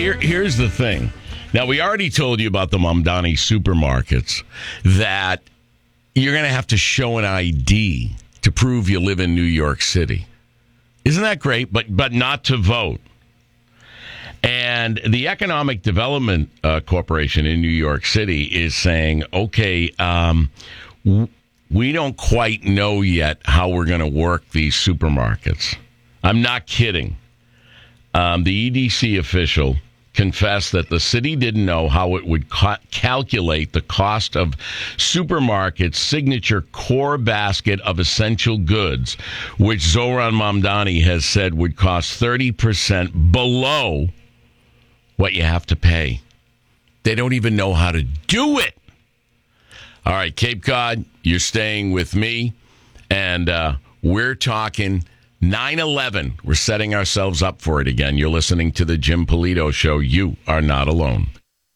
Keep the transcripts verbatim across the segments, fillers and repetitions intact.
here, here's the thing. Now, we already told you about the Mamdani supermarkets that you're going to have to show an I D to prove you live in New York City. Isn't that great? But but not to vote. And the Economic Development uh, Corporation in New York City is saying, okay, um, w- we don't quite know yet how we're going to work these supermarkets. I'm not kidding. Um, the E D C official confessed that the city didn't know how it would ca- calculate the cost of supermarkets' signature core basket of essential goods, which Zohran Mamdani has said would cost thirty percent below what you have to pay. They don't even know how to do it. All right, Cape Cod, you're staying with me, and uh, we're talking nine eleven. We're setting ourselves up for it again. You're listening to the Jim Polito Show. You are not alone.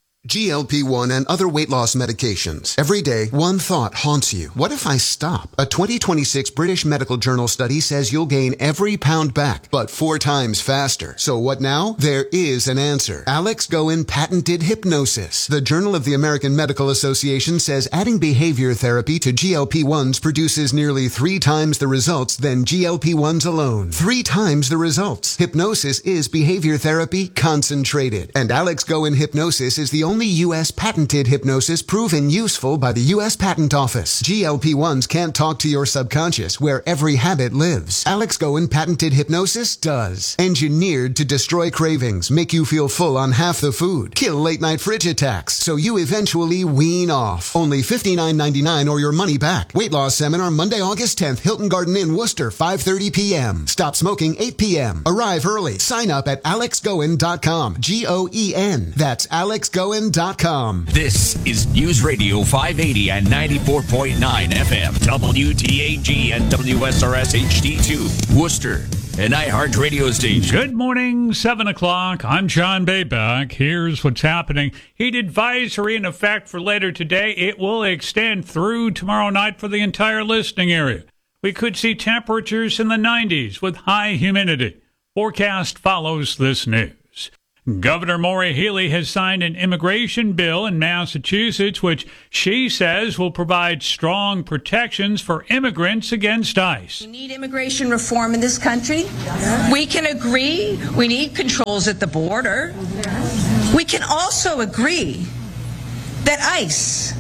G L P one and other weight loss medications. Every day, one thought haunts you. What if I stop? A twenty twenty-six British Medical Journal study says you'll gain every pound back, but four times faster. So what now? There is an answer. Alex Goen patented hypnosis. The Journal of the American Medical Association says adding behavior therapy to G L P ones produces nearly three times the results than G L P ones alone. Three times the results. Hypnosis is behavior therapy concentrated. And Alex Goen hypnosis is the only U S patented hypnosis proven useful by the U S Patent Office. G L P ones can't talk to your subconscious where every habit lives. Alex Goen patented hypnosis does. Engineered to destroy cravings, make you feel full on half the food, kill late night fridge attacks, so you eventually wean off. Only fifty-nine ninety-nine or your money back. Weight loss seminar Monday, August tenth, Hilton Garden Inn, Worcester, five thirty p.m. Stop smoking eight p.m. Arrive early. Sign up at alex goen dot com. G O E N. That's alex goen dot com. This is News Radio five eighty and ninety-four point nine F M, W T A G and W S R S H D two, Worcester, an iHeart radio station. Good morning, seven o'clock. I'm John Bayback. Here's what's happening. Heat advisory in effect for later today. It will extend through tomorrow night for the entire listening area. We could see temperatures in the nineties with high humidity. Forecast follows this news. Governor Maura Healey has signed an immigration bill in Massachusetts, which she says will provide strong protections for immigrants against ICE. We need immigration reform in this country. We can agree we need controls at the border. We can also agree that ICE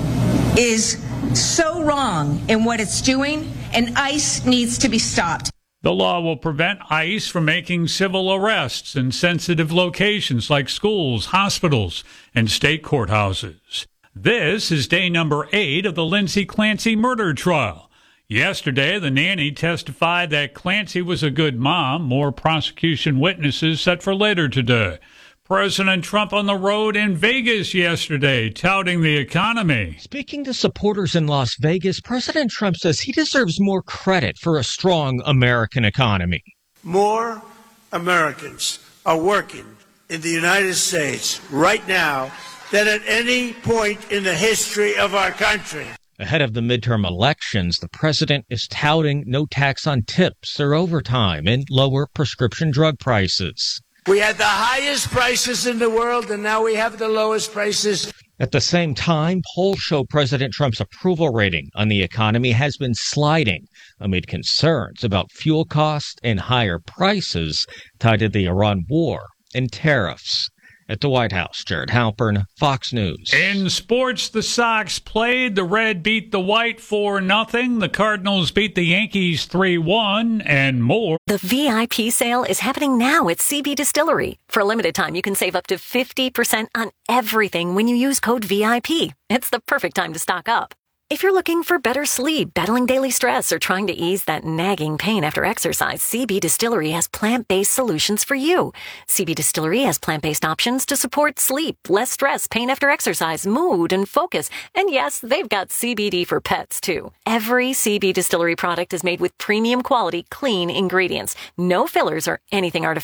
is so wrong in what it's doing, and ICE needs to be stopped. The law will prevent ICE from making civil arrests in sensitive locations like schools, hospitals, and state courthouses. This is day number eight of the Lindsay Clancy murder trial. Yesterday, the nanny testified that Clancy was a good mom. More prosecution witnesses set for later today. President Trump on the road in Vegas yesterday, touting the economy. Speaking to supporters in Las Vegas, President Trump says he deserves more credit for a strong American economy. More Americans are working in the United States right now than at any point in the history of our country. Ahead of the midterm elections, the president is touting no tax on tips or overtime and lower prescription drug prices. We had the highest prices in the world, and now we have the lowest prices. At the same time, polls show President Trump's approval rating on the economy has been sliding amid concerns about fuel costs and higher prices tied to the Iran war and tariffs. At the White House, Jared Halpern, Fox News. In sports, the Sox played. The Red beat the White four nothing. The Cardinals beat the Yankees three one, and more. The V I P sale is happening now at C B Distillery. For a limited time, you can save up to fifty percent on everything when you use code V I P. It's the perfect time to stock up. If you're looking for better sleep, battling daily stress, or trying to ease that nagging pain after exercise, C B Distillery has plant-based solutions for you. C B Distillery has plant-based options to support sleep, less stress, pain after exercise, mood, and focus. And yes, they've got C B D for pets, too. Every C B Distillery product is made with premium quality, clean ingredients. No fillers or anything artificial.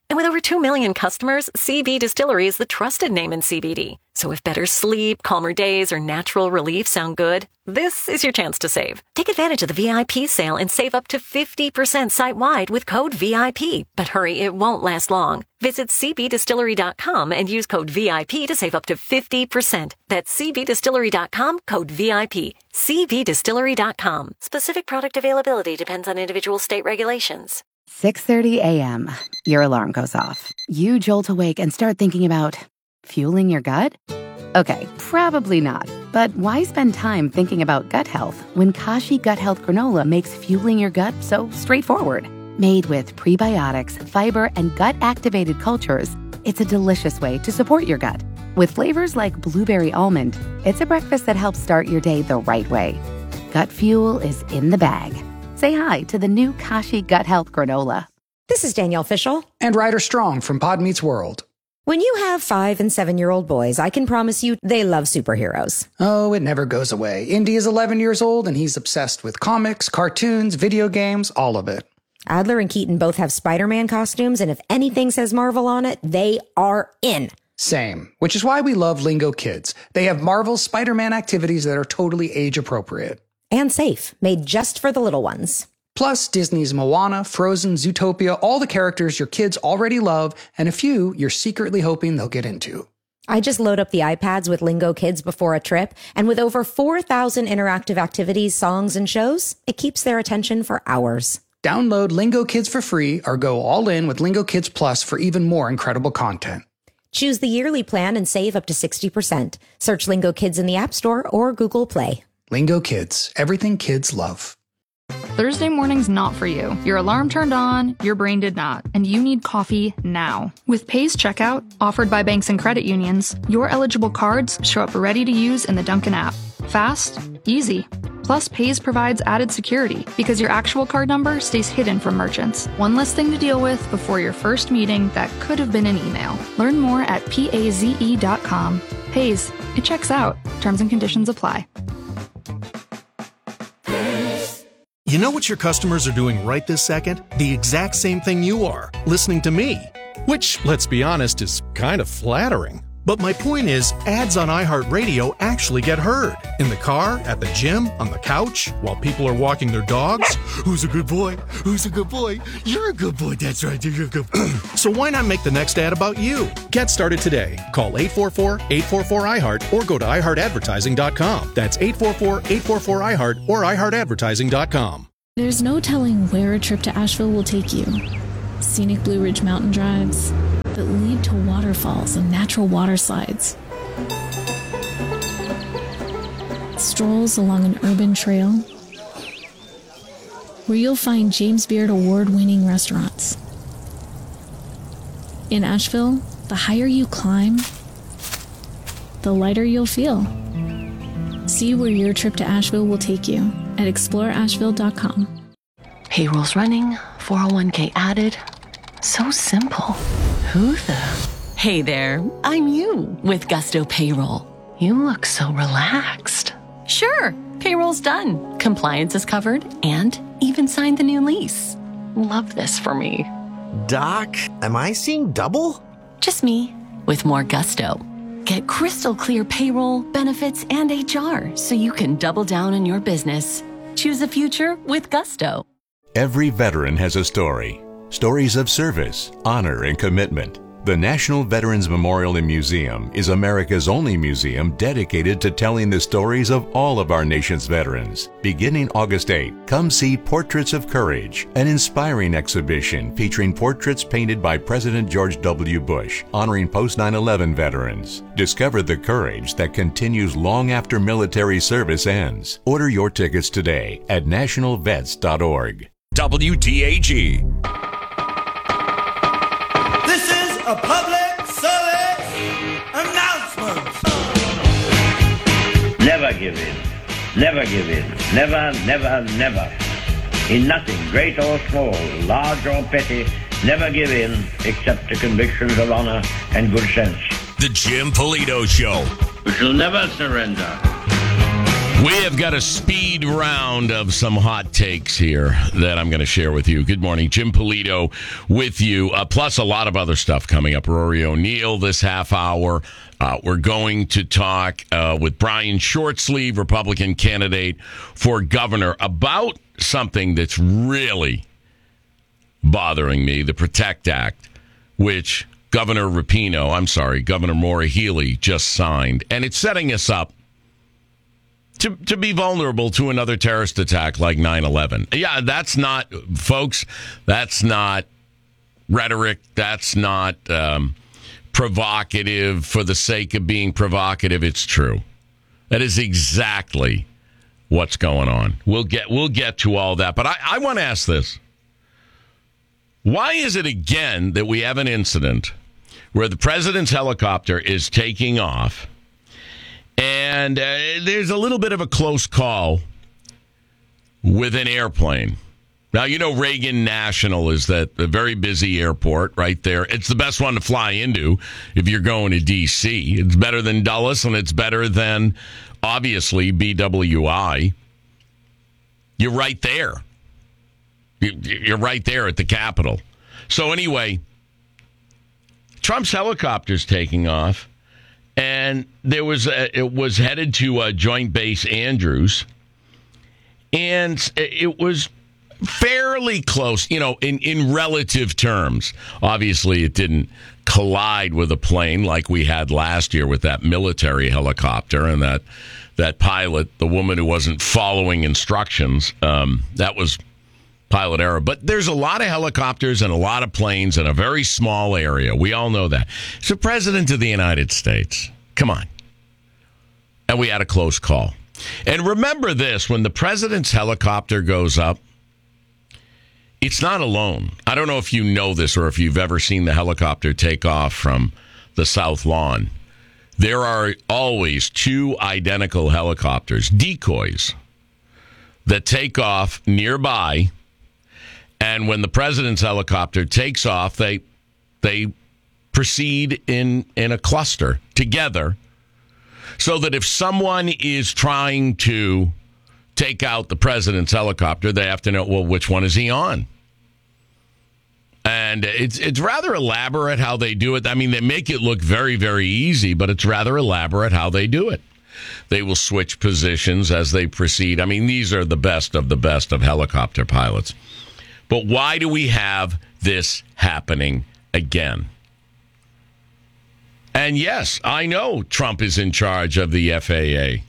And with over two million customers, C B Distillery is the trusted name in C B D. So if better sleep, calmer days, or natural relief sound good, this is your chance to save. Take advantage of the V I P sale and save up to fifty percent site-wide with code V I P. But hurry, it won't last long. Visit C B distillery dot com and use code V I P to save up to fifty percent. That's C B distillery dot com, code V I P. C B distillery dot com. Specific product availability depends on individual state regulations. six thirty a.m. Your alarm goes off. You jolt awake and start thinking about fueling your gut? Okay, probably not. But why spend time thinking about gut health when Kashi Gut Health Granola makes fueling your gut so straightforward? Made with prebiotics, fiber, and gut-activated cultures, it's a delicious way to support your gut. With flavors like blueberry almond, it's a breakfast that helps start your day the right way. Gut fuel is in the bag. Say hi to the new Kashi Gut Health Granola. This is Danielle Fishel. And Ryder Strong from Pod Meets World. When you have five and seven-year-old boys, I can promise you they love superheroes. Oh, it never goes away. Indy is eleven years old, and he's obsessed with comics, cartoons, video games, all of it. Adler and Keaton both have Spider-Man costumes, and if anything says Marvel on it, they are in. Same, which is why we love Lingo Kids. They have Marvel's Spider-Man activities that are totally age-appropriate. And safe, made just for the little ones. Plus, Disney's Moana, Frozen, Zootopia, all the characters your kids already love, and a few you're secretly hoping they'll get into. I just load up the iPads with Lingo Kids before a trip, and with over four thousand interactive activities, songs, and shows, it keeps their attention for hours. Download Lingo Kids for free or go all in with Lingo Kids Plus for even more incredible content. Choose the yearly plan and save up to sixty percent. Search Lingo Kids in the App Store or Google Play. Lingo Kids, everything kids love. Thursday morning's not for you. Your alarm turned on, your brain did not, and you need coffee now. With Paze Checkout, offered by banks and credit unions, your eligible cards show up ready to use in the Dunkin' app. Fast, easy. Plus, Paze provides added security because your actual card number stays hidden from merchants. One less thing to deal with before your first meeting that could have been an email. Learn more at paze dot com. Paze, it checks out. Terms and conditions apply. You know what your customers are doing right this second? The exact same thing you are, listening to me. Which, let's be honest, is kind of flattering. But my point is, ads on iHeartRadio actually get heard. In the car, at the gym, on the couch, while people are walking their dogs. Who's a good boy? Who's a good boy? You're a good boy, that's right, you're a good boy. So why not make the next ad about you? Get started today. Call eight four four, eight four four, I heart or go to i heart advertising dot com. That's eight four four, eight four four, I heart or i heart advertising dot com. There's no telling where a trip to Asheville will take you. Scenic Blue Ridge mountain drives that lead to waterfalls and natural water slides. Strolls along an urban trail where you'll find James Beard award-winning restaurants. In Asheville, the higher you climb, the lighter you'll feel. See where your trip to Asheville will take you at explore asheville dot com. Payroll's running, four oh one k added. So simple. Who the? Hey there, I'm you with Gusto Payroll. You look so relaxed. Sure, payroll's done. Compliance is covered and even signed the new lease. Love this for me. Doc, am I seeing double? Just me with more gusto. Get crystal clear payroll, benefits, and H R so you can double down on your business. Choose a future with Gusto. Every veteran has a story. Stories of service, honor, and commitment. The National Veterans Memorial and Museum is America's only museum dedicated to telling the stories of all of our nation's veterans. Beginning August eighth, come see Portraits of Courage, an inspiring exhibition featuring portraits painted by President George W. Bush, honoring post nine eleven veterans. Discover the courage that continues long after military service ends. Order your tickets today at national vets dot org. W T A G. A public service announcement. Never give in. Never give in. Never, never, never. In nothing, great or small, large or petty, never give in except to convictions of honor and good sense. The Jim Polito Show. We shall never surrender. We have got a speed round of some hot takes here that I'm going to share with you. Good morning. Jim Polito with you, uh, plus a lot of other stuff coming up. Rory O'Neill this half hour. Uh, we're going to talk uh, with Brian Shortsleeve, Republican candidate for governor, about something that's really bothering me, the PROTECT Act, which Governor Rapino, I'm sorry, Governor Maura Healey just signed. And it's setting us up To, to be vulnerable to another terrorist attack like nine eleven. Yeah, that's not, folks, that's not rhetoric. That's not um, provocative for the sake of being provocative. It's true. That is exactly what's going on. We'll get we'll get to all that. But I, I want to ask this. Why is it again that we have an incident where the president's helicopter is taking off and uh, there's a little bit of a close call with an airplane? Now, you know, Reagan National is that a very busy airport right there. It's the best one to fly into if you're going to D C. It's better than Dulles, and it's better than, obviously, B W I. You're right there. You're right there at the Capitol. So anyway, Trump's helicopter's taking off. And there was a, it was headed to uh, Joint Base Andrews, and it was fairly close, you know, in, in relative terms. Obviously, it didn't collide with a plane like we had last year with that military helicopter and that that pilot, the woman who wasn't following instructions. Um, that was pilot error. But there's a lot of helicopters and a lot of planes in a very small area. We all know that. It's the President of the United States. Come on. And we had a close call. And remember this, when the president's helicopter goes up, it's not alone. I don't know if you know this or if you've ever seen the helicopter take off from the South Lawn. There are always two identical helicopters, decoys, that take off nearby. And when the president's helicopter takes off, they they proceed in, in a cluster together so that if someone is trying to take out the president's helicopter, they have to know, well, which one is he on? And it's it's rather elaborate how they do it. I mean, they make it look very, very easy, but it's rather elaborate how they do it. They will switch positions as they proceed. I mean, these are the best of the best of helicopter pilots. But why do we have this happening again? And yes, I know Trump is in charge of the F A A.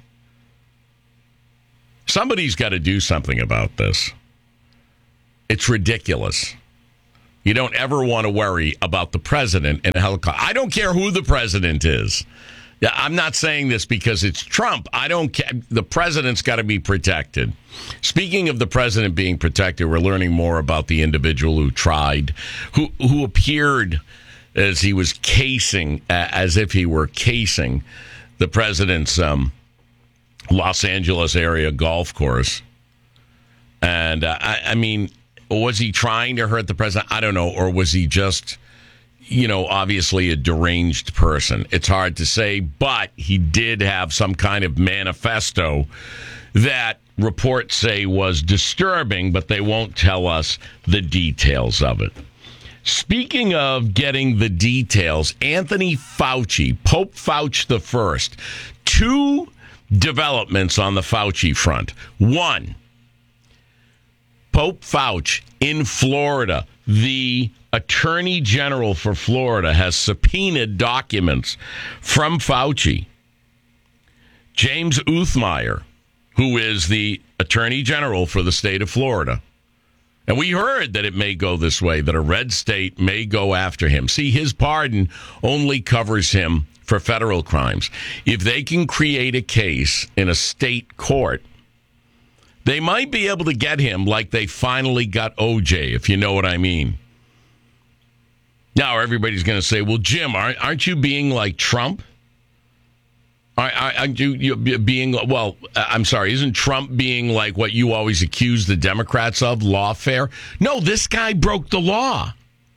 Somebody's got to do something about this. It's ridiculous. You don't ever want to worry about the president in a helicopter. I don't care who the president is. Yeah, I'm not saying this because it's Trump. I don't care. The president's got to be protected. Speaking of the president being protected, we're learning more about the individual who tried, who who appeared as he was casing, uh, as if he were casing the president's um, Los Angeles area golf course. And uh, I, I mean, was he trying to hurt the president? I don't know. Or was he just, you know, obviously a deranged person? It's hard to say, but he did have some kind of manifesto that reports say was disturbing, but they won't tell us the details of it. Speaking of getting the details, Anthony Fauci, Pope Fauci the First, two developments on the Fauci front. One, Pope Fauci in Florida, the Attorney General for Florida has subpoenaed documents from Fauci. James Uthmeyer, who is the Attorney General for the state of Florida. And we heard that it may go this way, that a red state may go after him. See, his pardon only covers him for federal crimes. If they can create a case in a state court, they might be able to get him like they finally got O J, if you know what I mean. Now, everybody's going to say, well, Jim, aren't, aren't you being like Trump? Aren't you, you being, well, I'm sorry, isn't Trump being like what you always accuse the Democrats of, lawfare? No, this guy broke the law.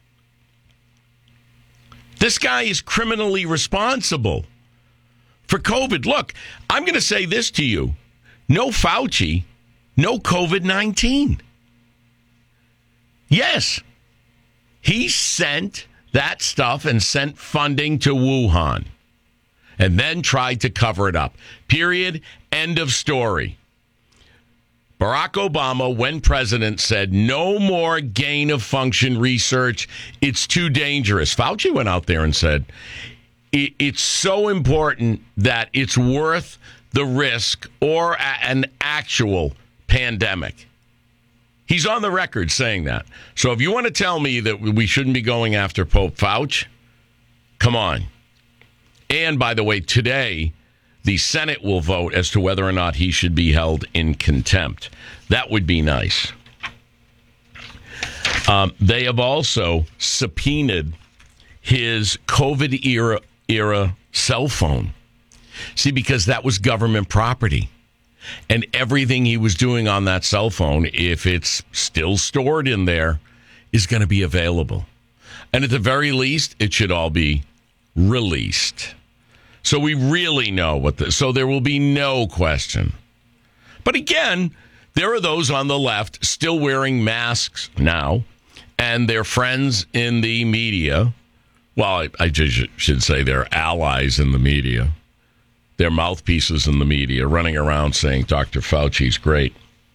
This guy is criminally responsible for COVID. Look, I'm going to say this to you. no Fauci, no COVID nineteen. Yes, he sent that stuff and sent funding to Wuhan and then tried to cover it up. Period. End of story. Barack Obama, when president, said no more gain of function research. It's too dangerous. Fauci went out there and said it's so important that it's worth the risk or a- an actual pandemic. He's on the record saying that. So if you want to tell me that we shouldn't be going after Pope Fauci, come on. And by the way, today, the Senate will vote as to whether or not he should be held in contempt. That would be nice. Um, they have also subpoenaed his COVID era era cell phone. See, because that was government property. And everything he was doing on that cell phone, if it's still stored in there, is going to be available. And at the very least, it should all be released. So we really know what the... So there will be no question. But again, there are those on the left still wearing masks now, and their friends in the media... Well, I, I just should say they're allies in the media. They're mouthpieces in the media running around saying Doctor Fauci's great.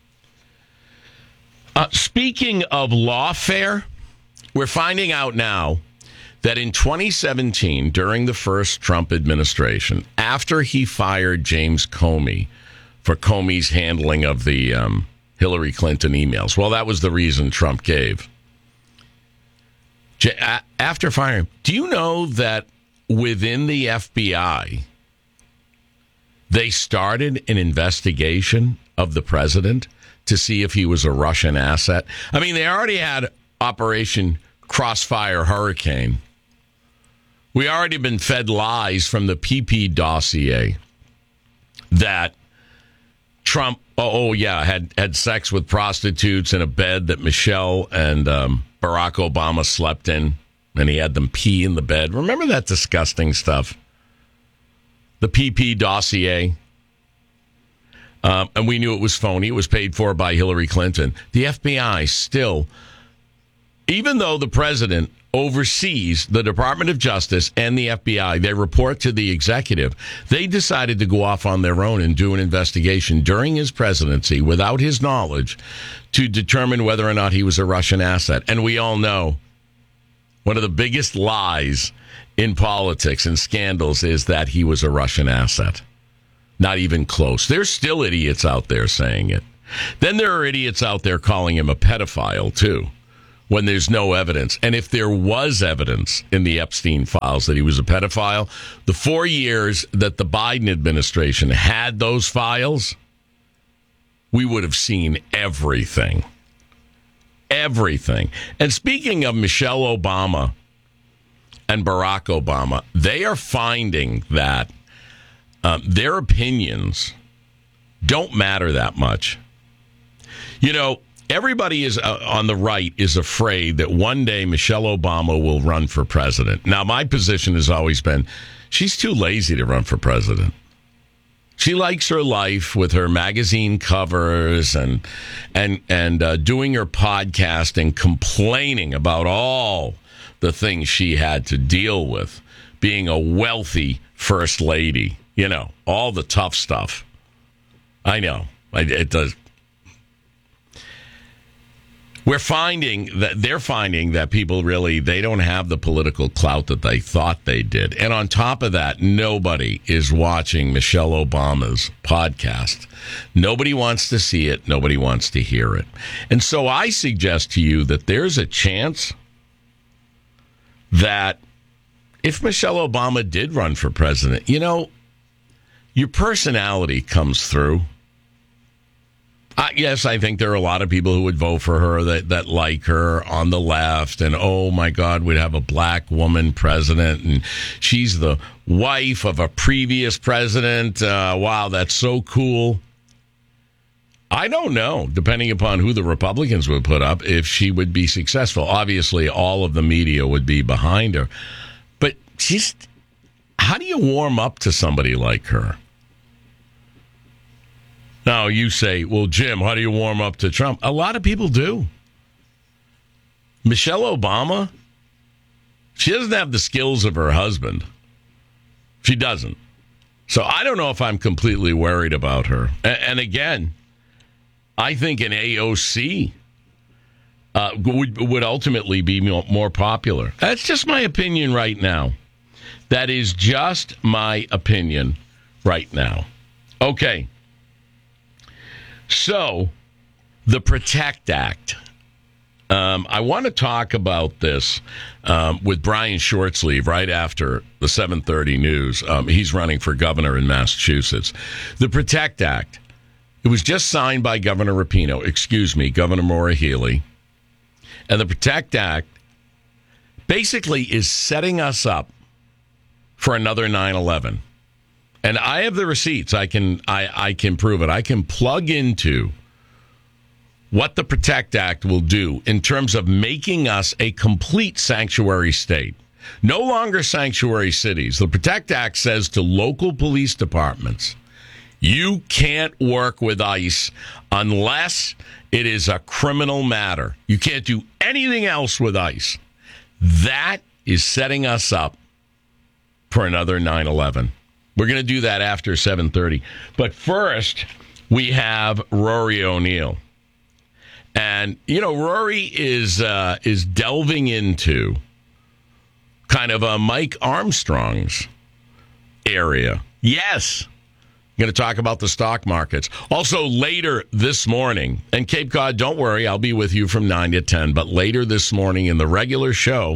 Uh, speaking of lawfare, we're finding out now that in twenty seventeen, during the first Trump administration, after he fired James Comey for Comey's handling of the um, Hillary Clinton emails, well, that was the reason Trump gave. J- a- after firing, do you know that within the F B I... they started an investigation of the president to see if he was a Russian asset? I mean, they already had Operation Crossfire Hurricane. We already been fed lies from the P P dossier that Trump, oh, oh yeah, had, had sex with prostitutes in a bed that Michelle and um, Barack Obama slept in, and he had them pee in the bed. Remember that disgusting stuff? The P P dossier. Um, and we knew it was phony. It was paid for by Hillary Clinton. The F B I still, even though the president oversees the Department of Justice and the F B I, they report to the executive. They decided to go off on their own and do an investigation during his presidency without his knowledge to determine whether or not he was a Russian asset. And we all know one of the biggest lies in politics and scandals is that he was a Russian asset. Not even close. There's still idiots out there saying it. Then there are idiots out there calling him a pedophile, too, when there's no evidence. And if there was evidence in the Epstein files that he was a pedophile, the four years that the Biden administration had those files, we would have seen everything. Everything. And speaking of Michelle Obama and Barack Obama, they are finding that uh, their opinions don't matter that much. You know, everybody is uh, on the right is afraid that one day Michelle Obama will run for president. Now, my position has always been she's too lazy to run for president. She likes her life with her magazine covers and and and uh, doing her podcast and complaining about all the things she had to deal with, being a wealthy first lady. You know, all the tough stuff. I know. It does. We're finding that they're finding that people really, they don't have the political clout that they thought they did. And on top of that, nobody is watching Michelle Obama's podcast. Nobody wants to see it. Nobody wants to hear it. And so I suggest to you that there's a chance that if Michelle Obama did run for president, you know, your personality comes through. Uh, yes, I think there are a lot of people who would vote for her that, that like her on the left. And, oh, my God, we'd have a black woman president. And she's the wife of a previous president. Uh, wow, that's so cool. I don't know, depending upon who the Republicans would put up, if she would be successful. Obviously, all of the media would be behind her. But she's, how do you warm up to somebody like her? Now, you say, well, Jim, how do you warm up to Trump? A lot of people do. Michelle Obama, she doesn't have the skills of her husband. She doesn't. So I don't know if I'm completely worried about her. And again, I think an A O C uh, would, would ultimately be more popular. That's just my opinion right now. That is just my opinion right now. Okay. So, the PROTECT Act. Um, I want to talk about this um, with Brian Shortsleeve right after the seven thirty news. Um, he's running for governor in Massachusetts. The PROTECT Act, it was just signed by Governor Rapino, excuse me, Governor Maura Healey. And the PROTECT Act basically is setting us up for another nine eleven. And I have the receipts. I can I, I can prove it. I can plug into what the PROTECT Act will do in terms of making us a complete sanctuary state. No longer sanctuary cities. The PROTECT Act says to local police departments, you can't work with ICE unless it is a criminal matter. You can't do anything else with ICE. That is setting us up for another nine eleven. We're going to do that after seven thirty. But first, we have Rory O'Neill. And, you know, Rory is uh, is delving into kind of a Mike Armstrong's area. Yes. I'm going to talk about the stock markets. Also, later this morning, and Cape Cod, don't worry, I'll be with you from nine to ten. But later this morning in the regular show,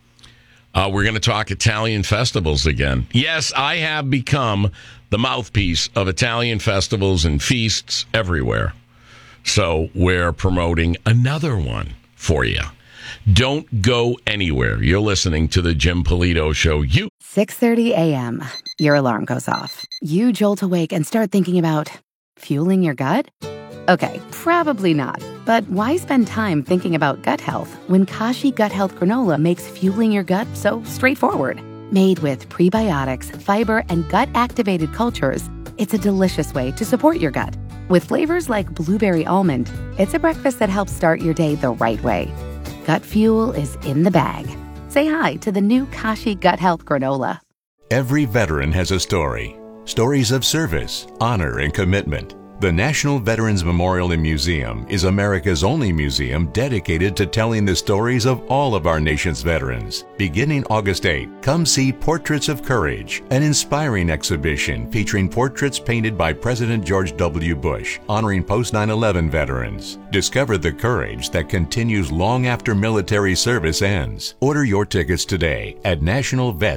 Uh, we're going to talk Italian festivals again. Yes, I have become the mouthpiece of Italian festivals and feasts everywhere. So we're promoting another one for you. Don't go anywhere. You're listening to the Jim Polito Show. You six thirty a.m. Your alarm goes off. You jolt awake and start thinking about fueling your gut? Okay, probably not. But why spend time thinking about gut health when Kashi Gut Health Granola makes fueling your gut so straightforward? Made with prebiotics, fiber, and gut-activated cultures, it's a delicious way to support your gut. With flavors like blueberry almond, it's a breakfast that helps start your day the right way. Gut fuel is in the bag. Say hi to the new Kashi Gut Health Granola. Every veteran has a story. Stories of service, honor, and commitment. The National Veterans Memorial and Museum is America's only museum dedicated to telling the stories of all of our nation's veterans. Beginning August eighth, come see Portraits of Courage, an inspiring exhibition featuring portraits painted by President George W. Bush, honoring post nine eleven veterans. Discover the courage that continues long after military service ends. Order your tickets today at national vet